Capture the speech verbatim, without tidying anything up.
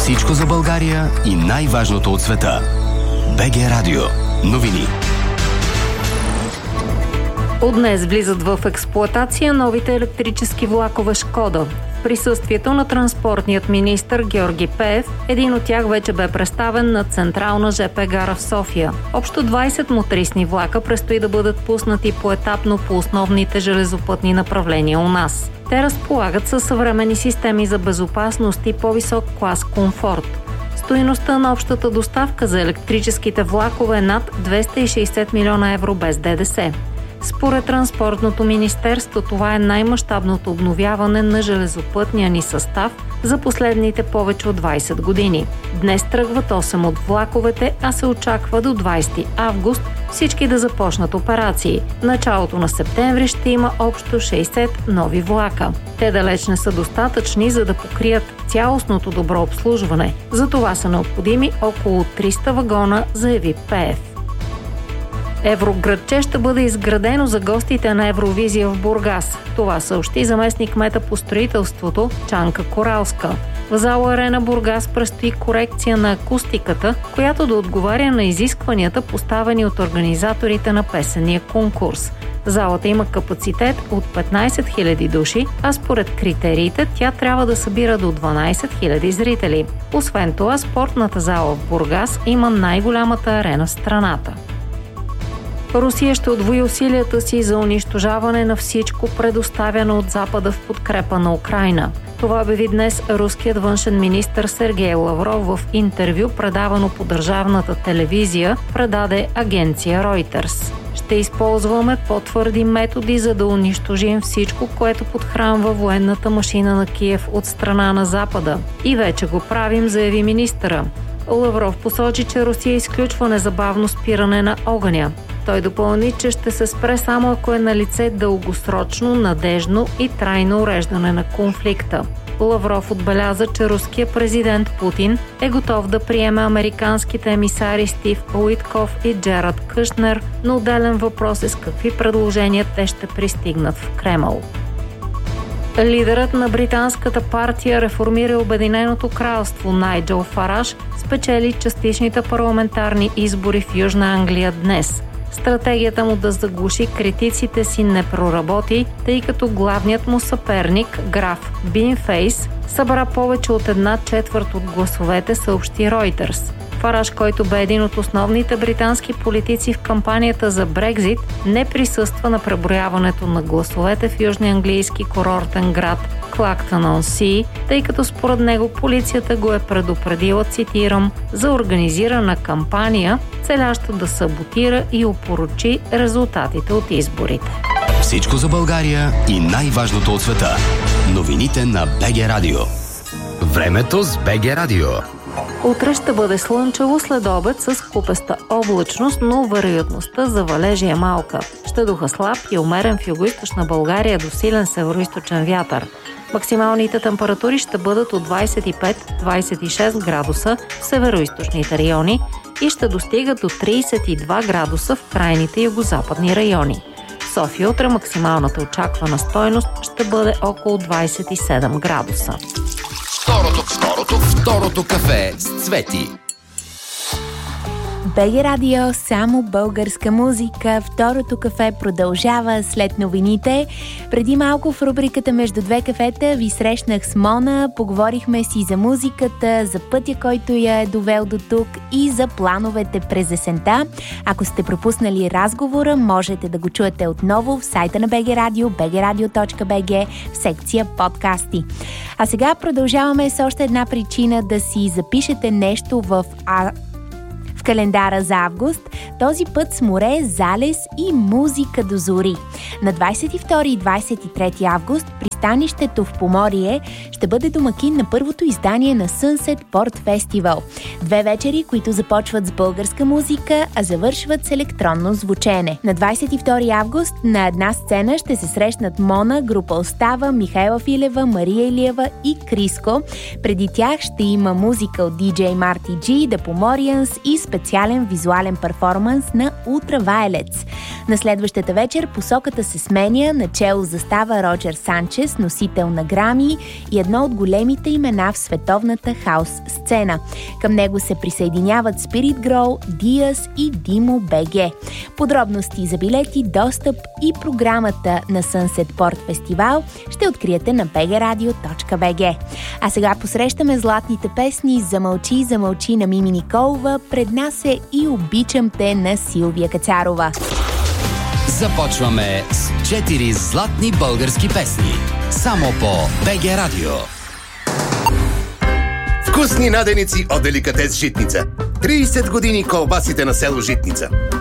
Всичко за България и най-важното от света. БГ Радио. Новини. От днес влизат в експлоатация новите електрически влакове Шкода. В присъствието на транспортният министър Георги Пеев, един от тях вече бе представен на Централна ЖП гара в София. Общо двайсет мотрисни влака предстои да бъдат пуснати поетапно по основните железопътни направления у нас. Те разполагат със съвременни системи за безопасност и по-висок клас комфорт. Стойността на общата доставка за електрическите влакове е над двеста и шейсет милиона евро без ДДС. Според Транспортното министерство, това е най-мащабното обновяване на железопътния ни състав за последните повече от двайсет години. Днес тръгват осем от влаковете, а се очаква до двайсети август всички да започнат операции. В началото на септември ще има общо шейсет нови влака. Те далеч не са достатъчни, за да покрият цялостното добро обслужване. За това са необходими около триста вагона, заяви Пеев. Евроградче ще бъде изградено за гостите на Евровизия в Бургас. Това съобщи заместник-кмета по строителството Чанка Коралска. В зала Арена Бургас предстои корекция на акустиката, която да отговаря на изискванията, поставени от организаторите на песения конкурс. Залата има капацитет от петнайсет хиляди души, а според критериите тя трябва да събира до дванайсет хиляди зрители. Освен това, спортната зала в Бургас има най-голямата арена в страната. Русия ще удвои усилията си за унищожаване на всичко, предоставяно от Запада в подкрепа на Украйна. Това обяви днес руският външен министър Сергей Лавров в интервю, предавано по държавната телевизия, предаде агенция Reuters. Ще използваме по-твърди методи, за да унищожим всичко, което подхранва военната машина на Киев от страна на Запада. И вече го правим, заяви министъра. Лавров посочи, че Русия изключва незабавно спиране на огъня. Той допълни, че ще се спре само ако е налице дългосрочно, надежно и трайно уреждане на конфликта. Лавров отбеляза, че руският президент Путин е готов да приеме американските емисари Стив Уитков и Джерард Кушнер, но отделен въпрос е с какви предложения те ще пристигнат в Кремъл. Лидерът на британската партия Реформира Обединеното кралство Найджел Фараж спечели частичните парламентарни избори в Южна Англия днес. Стратегията му да заглуши критиците си не проработи, тъй като главният му съперник, граф Бинфейс, събра повече от една четвърт от гласовете, съобщи Reuters. Фараж, който бе един от основните британски политици в кампанията за Брекзит, не присъства на преброяването на гласовете в южния английски курортен град Клактън-он-Сий, тъй като според него полицията го е предупредила, цитирам, за организирана кампания, целяща да саботира и опорочи резултатите от изборите. Всичко за България и най-важното от света. Новините на БГ Радио. Времето с БГ Радио. Утре ще бъде слънчево, след обед с купеста облачност, но вероятността за валежи е малка. Ще духа слаб и умерен в югоизточна България до силен североизточен вятър. Максималните температури ще бъдат от двайсет и пет до двайсет и шест градуса в североизточните райони и ще достигат до трийсет и два градуса в крайните югозападни райони. В София утре максималната очаквана стойност ще бъде около двайсет и седем градуса. Второто, второто, второто кафе с Цвети. БГ Радио, само българска музика. Второто кафе продължава след новините. Преди малко в рубриката Между две кафета ви срещнах с Мона. Поговорихме си за музиката, за пътя, който я е довел до тук и за плановете през есента. Ако сте пропуснали разговора, можете да го чуете отново в сайта на БГ Радио, би джи радио точка би джи, в секция подкасти. А сега продължаваме с още една причина да си запишете нещо в а... календара за август, този път с море, залез и музика до зори. На двайсет и втори и двайсет и трети август пристанището в Поморие ще бъде домакин на първото издание на Sunset Port Festival. Две вечери, които започват с българска музика, а завършват с електронно звучене. На двайсет и втори август на една сцена ще се срещнат Мона, група Остава, Михайла Филева, Мария Илиева и Криско. Преди тях ще има музика от диджей Марти Джи, The Pomorians и специален визуален перформанс на Ultraviolets. На следващата вечер посоката се сменя, начело застава Роджер Санчес Диас, носител на Грами и едно от големите имена в световната хаус сцена. Към него се присъединяват Spirit Grow, Диас и Dimo би джи. Подробности за билети, достъп и програмата на Sunset Port Фестивал ще откриете на би джи радио точка би джи. А сега посрещаме златните песни "Замълчи, замълчи" на Мими Николова, "Пред нас е" и "Обичам те" на Силвия Кацарова. Започваме с четири златни български песни. Само по би джи Радио. Вкусни наденици от Деликатес Житница. трийсет години колбасите на село Житница.